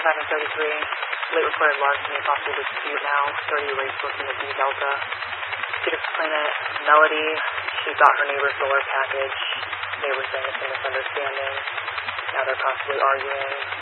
late reported larceny, possible dispute now, 30 race booking at D Delta. Chief complainant Melody, she got her neighbor's solar package. Neighbor saying it's a misunderstanding. Now they're possibly arguing.